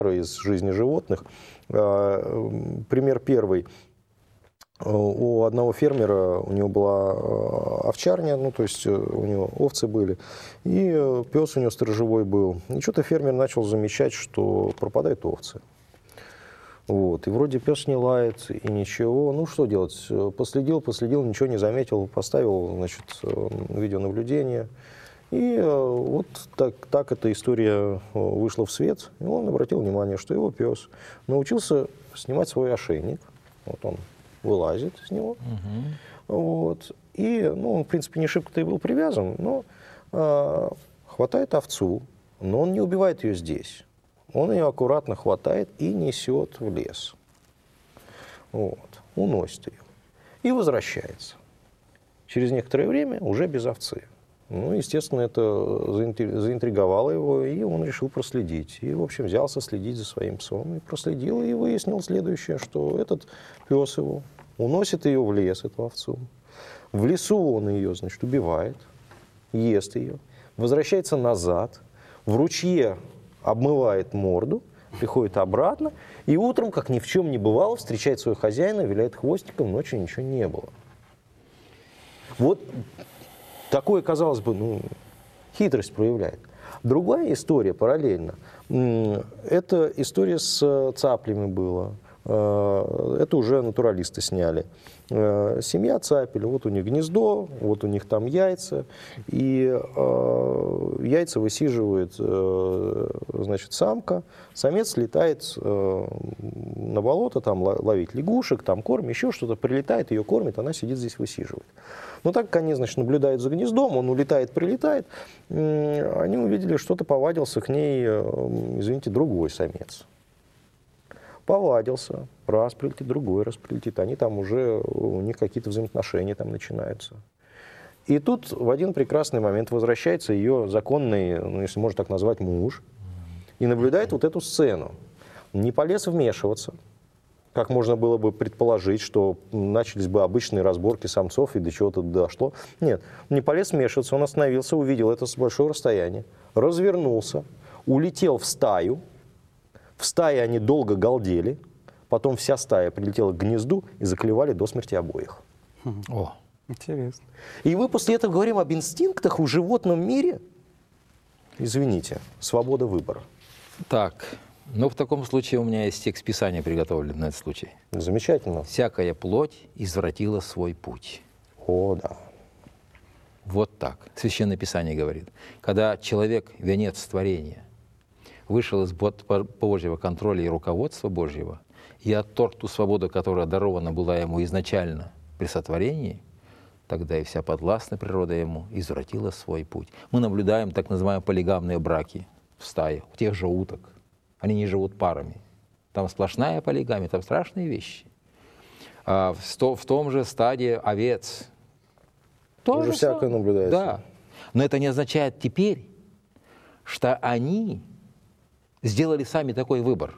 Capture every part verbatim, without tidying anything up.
из жизни животных. Пример первый. У одного фермера, у него была овчарня, ну, то есть у него овцы были, и пес у него сторожевой был. И что-то фермер начал замечать, что пропадают овцы. Вот. И вроде пес не лает, и ничего. Ну, что делать? Последил, последил, ничего не заметил, поставил, значит, видеонаблюдение. И вот так, так эта история вышла в свет. И он обратил внимание, что его пес научился снимать свой ошейник. Вот он вылазит из него. Угу. Вот. И, ну, он, в принципе, не шибко-то и был привязан, но э, хватает овцу, но он не убивает ее здесь. Он ее аккуратно хватает и несет в лес. Вот. Уносит ее. И возвращается. Через некоторое время уже без овцы. Ну, естественно, это заинтриговало его, и он решил проследить. И, в общем, взялся следить за своим псом. И проследил, и выяснил следующее, что этот пес его уносит ее в лес, эту овцу. В лесу он ее, значит, убивает, ест ее, возвращается назад, в ручье обмывает морду, приходит обратно, и утром, как ни в чем не бывало, встречает своего хозяина, виляет хвостиком, ночью ничего не было. Вот такое, казалось бы, ну, хитрость проявляет. Другая история параллельно. Это история с цаплями была. Это уже натуралисты сняли. Семья цапель, вот у них гнездо, вот у них там яйца, и э, яйца высиживает, э, значит, самка, самец летает э, на болото, там ловить лягушек, там корм, еще что-то, прилетает, ее кормит, она сидит здесь высиживает. Но так как они, значит, наблюдают за гнездом, он улетает, прилетает, э, они увидели, что-то повадился к ней, э, извините, другой самец. Повадился, раз прилетит, другой раз прилетит, они там уже, у них какие-то взаимоотношения там начинаются. И тут в один прекрасный момент возвращается ее законный, ну, если можно так назвать, муж, и наблюдает вот эту сцену. Не полез вмешиваться, как можно было бы предположить, что начались бы обычные разборки самцов и до чего-то дошло. Нет, не полез вмешиваться, он остановился, увидел это с большого расстояния, развернулся, улетел в стаю. В стае они долго галдели, потом вся стая прилетела к гнезду и заклевали до смерти обоих. О, интересно. И мы после этого говорим об инстинктах в животном мире. Извините, свобода выбора. Так, ну в таком случае у меня есть текст Писания приготовлен на этот случай. Замечательно. «Всякая плоть извратила свой путь». О, да. Вот так. Священное Писание говорит. Когда человек, венец творения, вышел из Божьего контроля и руководства Божьего и отторг ту свободу, которая дарована была ему изначально при сотворении, тогда и вся подвластная природа ему извратила свой путь. Мы наблюдаем так называемые полигамные браки в стае, у тех же уток. Они не живут парами. Там сплошная полигамия, там страшные вещи. А в том же стадии овец тоже Уже всякое наблюдается. Да. Но это не означает теперь, что они сделали сами такой выбор.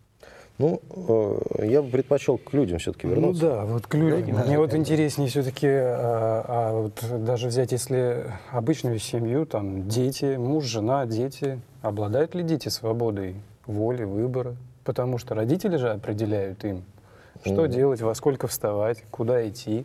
Ну, э, я бы предпочел к людям все-таки вернуться. Ну да, вот к людям. Мне вот интереснее все-таки, а, а вот даже взять, если обычную семью, там дети, муж, жена, дети, обладают ли дети свободой воли, выбора? Потому что родители же определяют им, что mm. делать, во сколько вставать, куда идти,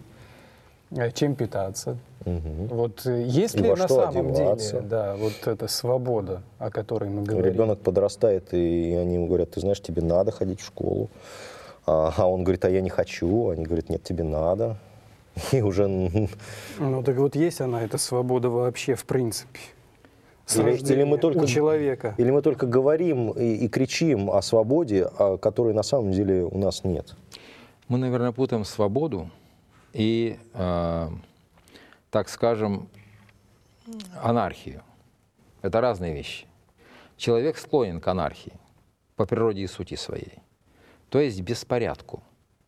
чем питаться. Угу. Вот есть ли на самом деле, да, вот эта свобода, о которой мы говорим? Ребенок подрастает, и они ему говорят: ты знаешь, тебе надо ходить в школу. А, а он говорит: а я не хочу. Они говорят: нет, тебе надо. И уже... Ну так вот есть она, эта свобода вообще в принципе? Или, или мы только, у человека. Или мы только говорим и, и кричим о свободе, о которой на самом деле у нас нет? Мы, наверное, путаем свободу и, э, так скажем, анархию. Это разные вещи. Человек склонен к анархии по природе и сути своей, то есть беспорядку.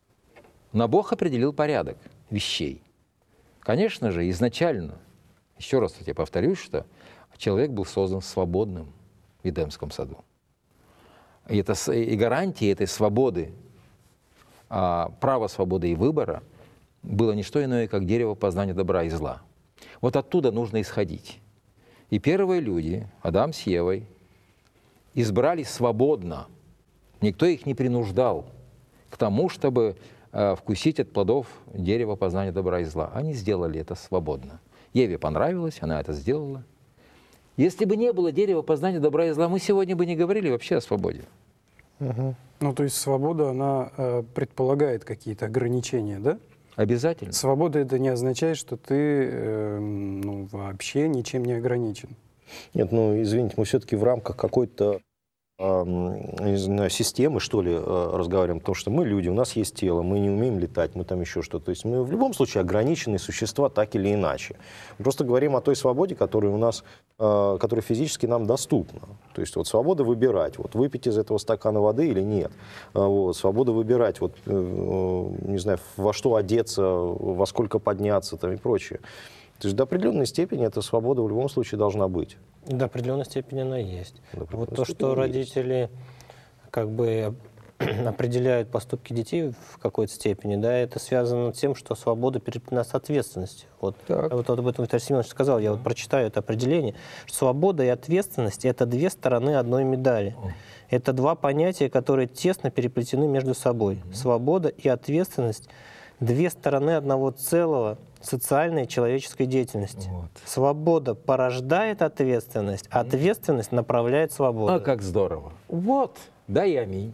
Но Бог определил порядок вещей. Конечно же, изначально, еще раз я повторюсь, что человек был создан свободным в Эдемском саду. И, это, и гарантией этой свободы, а, права свободы и выбора было не что иное, как дерево познания добра и зла. Вот оттуда нужно исходить. И первые люди, Адам с Евой, избрали свободно Никто их не принуждал к тому, чтобы э, вкусить от плодов дерева познания добра и зла. Они сделали это свободно. Еве понравилось, она это сделала. Если бы не было дерева познания добра и зла, мы сегодня бы не говорили вообще о свободе. Угу. Ну, то есть свобода, она э, предполагает какие-то ограничения, да? Обязательно. Свобода — это не означает, что ты э, ну, вообще ничем не ограничен. Нет, ну, извините, мы все-таки в рамках какой-то э, не знаю, системы, что ли, э, разговариваем, потому что мы люди, у нас есть тело, мы не умеем летать, мы там еще что-то. То есть мы в любом случае ограниченные существа так или иначе. Мы просто говорим о той свободе, которая у нас, э, которая физически нам доступна. То есть вот свобода выбирать, вот выпить из этого стакана воды или нет. Вот, свобода выбирать, вот, э, не знаю, во что одеться, во сколько подняться там, и прочее. То есть до определенной степени эта свобода в любом случае должна быть. До определенной степени она есть. До Вот определенной то, степени что есть. родители как бы определяют поступки детей в какой-то степени, да, это связано с тем, что свобода переплетена с ответственностью. Вот, Так. вот об этом Виталий Семенович сказал, я вот прочитаю это определение, что свобода и ответственность — это две стороны одной медали. Это два понятия, которые тесно переплетены между собой. Свобода и ответственность — две стороны одного целого социальной и человеческой деятельности. Вот. Свобода порождает ответственность, а ответственность направляет свободу. А как здорово. Вот, да и аминь.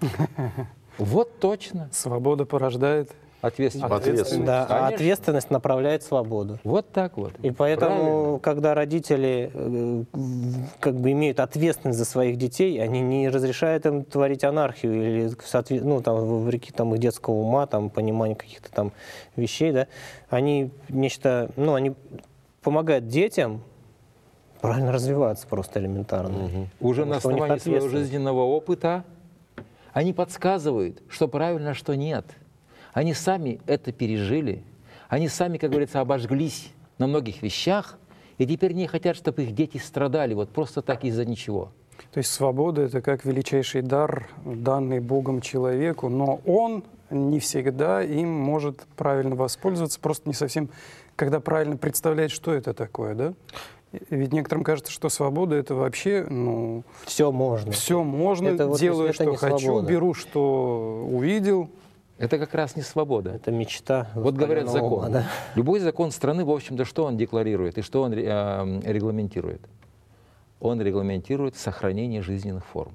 Вот точно. Свобода порождает... Ответственность. Ответственность. Да, а Конечно. ответственность направляет свободу. Вот так вот. И поэтому, Правильно. когда родители э, в- как бы имеют ответственность за своих детей, они не разрешают им творить анархию или соотве- ну, там, вопреки там, их детского ума, там, понимания каких-то там вещей, да, они нечто, ну, они помогают детям правильно развиваться просто элементарно. Уже Потому на что у них основании своего ответственность. жизненного опыта они подсказывают, что правильно, а что нет. Они сами это пережили. Они сами, как говорится, обожглись на многих вещах, и теперь не хотят, чтобы их дети страдали вот просто так из-за ничего. То есть свобода — это как величайший дар, данный Богом человеку, но он не всегда им может правильно воспользоваться, просто не совсем, когда правильно представляет, что это такое, да? Ведь некоторым кажется, что свобода — это вообще, ну, Все можно. все можно, Это вот, делаю, если это что не хочу, свобода. беру, что увидел. Это как раз не свобода. Это мечта. Вот говорят воспаленного закон. ума, да. Любой закон страны, в общем-то, что он декларирует и что он э, регламентирует? Он регламентирует сохранение жизненных форм.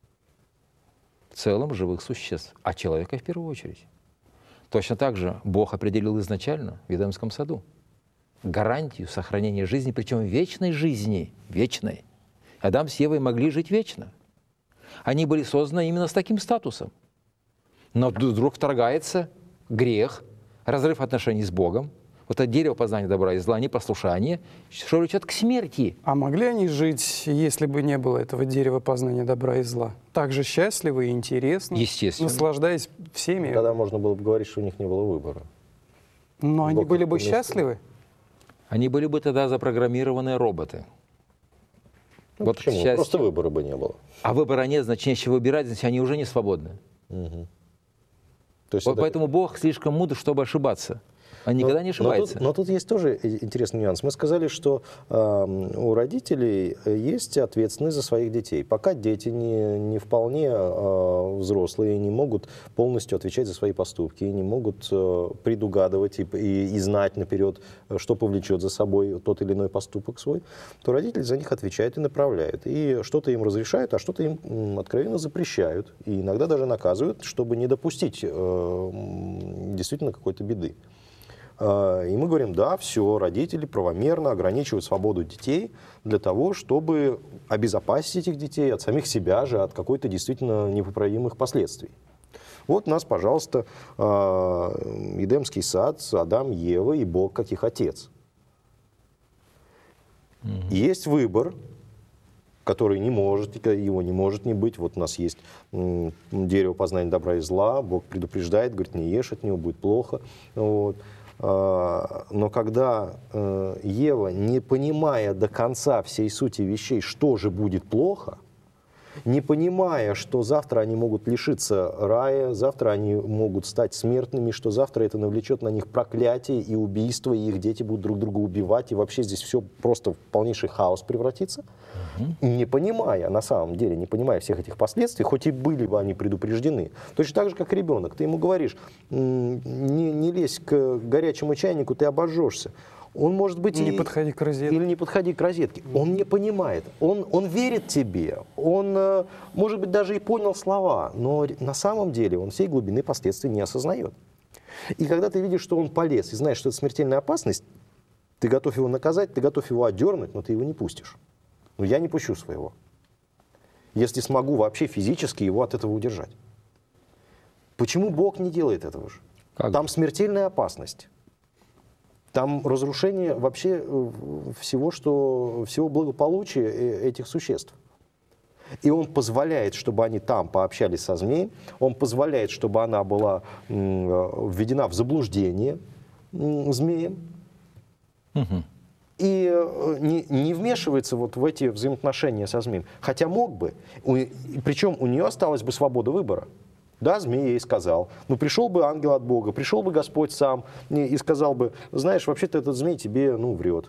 В целом живых существ, а человека в первую очередь. Точно так же Бог определил изначально в Эдемском саду гарантию сохранения жизни, причем вечной жизни, вечной. Адам с Евой могли жить вечно. Они были созданы именно с таким статусом. Но вдруг вторгается грех, разрыв отношений с Богом, вот это дерево познания добра и зла, непослушание, что влечет к смерти. А могли они жить, если бы не было этого дерева познания добра и зла? Так же счастливо и интересно, Естественно. наслаждаясь всеми. Тогда можно было бы говорить, что у них не было выбора. Но они Бог были их бы поместил. счастливы? Они были бы тогда запрограммированные роботы. Ну, Вот почему? счастье. Просто выбора бы не было. А выбора нет, значит, нечего выбирать, значит, они уже не свободны. Мгм. То есть Вот это- поэтому Бог слишком мудр, чтобы ошибаться. Он никогда Но- не ошибается. Но тут, но тут есть тоже и- интересный нюанс. Мы сказали, что э, у родителей есть ответственность за своих детей. Пока дети не, не вполне э, взрослые, не могут полностью отвечать за свои поступки, не могут э, предугадывать и, и- и знать наперед, что повлечет за собой тот или иной поступок свой, то родители за них отвечают и направляют. И что-то им разрешают, а что-то им м, откровенно запрещают. И иногда даже наказывают, чтобы не допустить э, м, действительно какой-то беды. И мы говорим, да, все, родители правомерно ограничивают свободу детей для того, чтобы обезопасить этих детей от самих себя же, от какой-то действительно непоправимых последствий. Вот у нас, пожалуйста, Эдемский сад, Адам, Ева и Бог как их отец. Мгм. Есть выбор, который не может, его не может не быть. Вот у нас есть м, дерево познания добра и зла, Бог предупреждает, говорит, не ешь от него, будет плохо. Вот. А, Но когда э, Ева, не понимая до конца всей сути вещей, что же будет плохо, не понимая, что завтра они могут лишиться рая, завтра они могут стать смертными, что завтра это навлечет на них проклятие и убийство, и их дети будут друг друга убивать, и вообще здесь все просто в полнейший хаос превратится. Угу. Не понимая, на самом деле, не понимая всех этих последствий, хоть и были бы они предупреждены. Точно так же, как ребенок. Ты ему говоришь, не, не лезь к горячему чайнику, ты обожжешься. Он может быть не и... подходи к розетке. Или не подходи к розетке. Он не понимает. Он, он верит тебе. Он, может быть, даже и понял слова. Но на самом деле он всей глубины последствий не осознает. И когда ты видишь, что он полез, и знаешь, что это смертельная опасность, ты готов его наказать, ты готов его отдернуть, но ты его не пустишь. Но я не пущу своего. Если смогу вообще физически его от этого удержать. Почему Бог не делает этого же? Как? Там смертельная опасность. Там разрушение вообще всего, что, всего благополучия этих существ. И он позволяет, чтобы они там пообщались со змеем, он позволяет, чтобы она была введена в заблуждение змеем, угу. и не, не вмешивается вот в эти взаимоотношения со змеем. Хотя мог бы, причем у нее осталась бы свобода выбора. Да, змей ей сказал. Ну, пришел бы ангел от Бога, пришел бы Господь сам и сказал бы, знаешь, вообще-то этот змей тебе, ну, врет.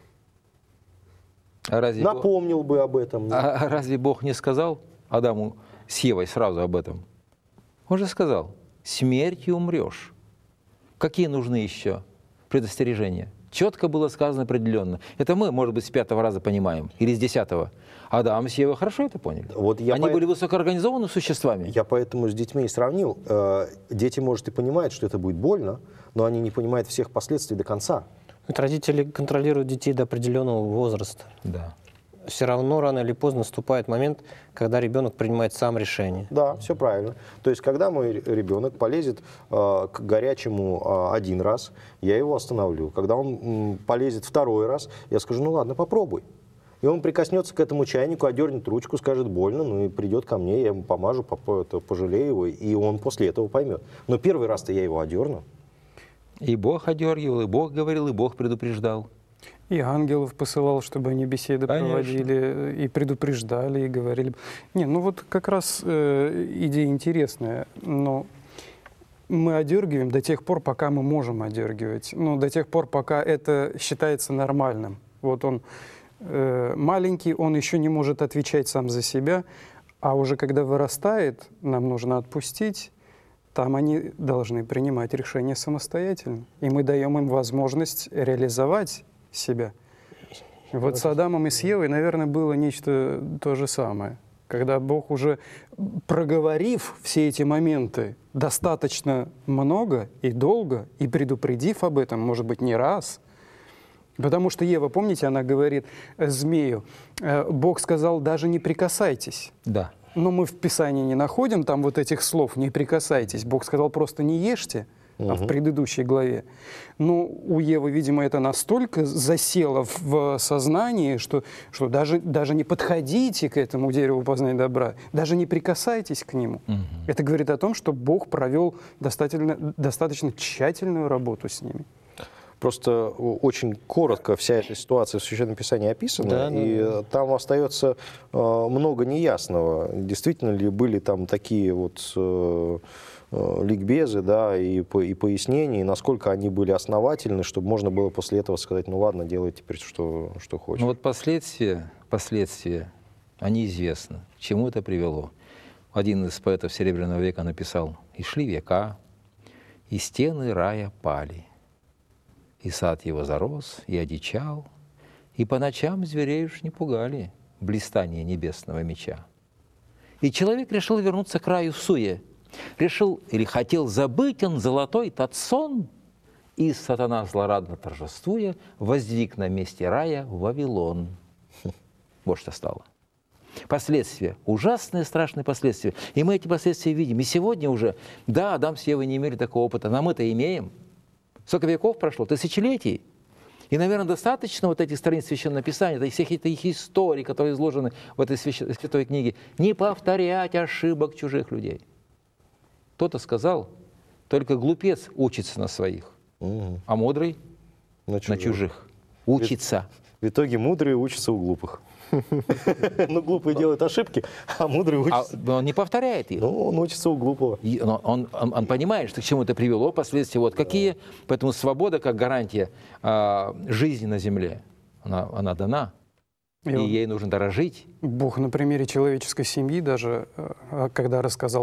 А разве Напомнил Бог... бы об этом. А, а разве Бог не сказал Адаму с Евой сразу об этом? Он же сказал, смертью умрешь. Какие нужны еще предостережения? Четко было сказано определенно. Это мы, может быть, с пятого раза понимаем, или с десятого. Адам с Евой хорошо это поняли. Вот я Они по... были высокоорганизованными существами. Я поэтому с детьми и сравнил. Дети, может, и понимают, что это будет больно, но они не понимают всех последствий до конца. Ведь родители контролируют детей до определенного возраста. Да. Все равно рано или поздно наступает момент, когда ребенок принимает сам решение. Да, все правильно. То есть, когда мой ребенок полезет э, к горячему э, один раз, я его остановлю. Когда он м, полезет второй раз, я скажу, ну ладно, попробуй. И он прикоснется к этому чайнику, одернет ручку, скажет больно, ну и придет ко мне, я ему помажу, пожалею его, и он после этого поймет. Но первый раз-то я его одерну. И Бог одергивал, и Бог говорил, и Бог предупреждал. И ангелов посылал, чтобы они беседы Конечно. проводили, и предупреждали, и говорили. Не, ну вот как раз э, идея интересная, но мы одергиваем до тех пор, пока мы можем одергивать. Ну, до тех пор, пока это считается нормальным. Вот он э, маленький, он еще не может отвечать сам за себя, а уже когда вырастает, нам нужно отпустить. Там они должны принимать решения самостоятельно. И мы даем им возможность реализовать себя. Вот с Адамом и с Евой, наверное, было нечто то же самое. Когда Бог, уже проговорив все эти моменты достаточно много и долго, и предупредив об этом, может быть, не раз, потому что Ева, помните, она говорит змею, Бог сказал, даже не прикасайтесь. Да. Но мы в Писании не находим там вот этих слов «не прикасайтесь». Бог сказал просто «не ешьте», угу. а в предыдущей главе. Но у Евы, видимо, это настолько засело в сознании, что, что даже, даже не подходите к этому дереву познания добра, даже не прикасайтесь к нему. Угу. Это говорит о том, что Бог провел достаточно, достаточно тщательную работу с ними. Просто очень коротко вся эта ситуация в Священном Писании описана, да, и да, да. там остается э, много неясного. Действительно ли были там такие вот э, э, ликбезы, да, и, и пояснения, и насколько они были основательны, чтобы можно было после этого сказать, ну ладно, делай теперь что, что хочешь. Ну вот последствия, последствия, они известны. К чему это привело? Один из поэтов Серебряного века написал, «И шли века, и стены рая пали». И сад его зарос, и одичал, и по ночам зверей уж не пугали блистание небесного меча. И человек решил вернуться к раю в суе. Решил или хотел забыть он золотой тот сон, и сатана, злорадно торжествуя, воздвиг на месте рая Вавилон. Вот что стало. Последствия, ужасные, страшные последствия. И мы эти последствия видим. И сегодня уже, да, Адам с Евой не имели такого опыта, но мы-то имеем. Сколько веков прошло? Тысячелетий. И, наверное, достаточно вот этих страниц Священного Писания, всех этих историй, которые изложены в этой святой книге, не повторять ошибок чужих людей. Кто-то сказал, только глупец учится на своих, угу. а мудрый на чужих. на чужих. Учится. В итоге мудрые учатся у глупых. Ну, глупый делает ошибки, а мудрый А учится. он не повторяет их. Ну, он учится у глупого. И Он, он, он- он понимает, что к чему это привело, последствия вот какие. Поэтому свобода как гарантия а, жизни на земле, она, она дана. И И он- ей нужно дорожить. Бог на примере человеческой семьи даже, э, когда рассказал